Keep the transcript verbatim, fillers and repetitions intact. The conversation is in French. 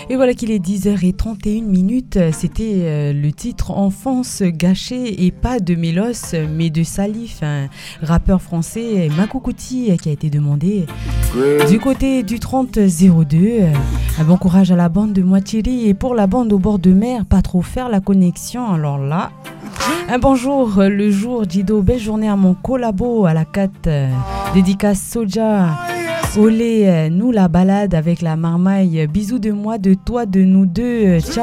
Et voilà qu'il est dix heures trente et une minutes. C'était euh, le titre Enfance gâchée et pas de Mélos mais de Salif, un rappeur français Makoukouti qui a été demandé du côté du trente zéro deux. Un bon courage à la bande de Moitiri et pour la bande au bord de mer, pas trop faire la connexion. Alors là, un bonjour le jour Dido, belle journée à mon collabo à la quatre, dédicace Soja. Olé, nous la balade avec la marmaille. Bisous de moi, de toi, de nous deux. Ciao.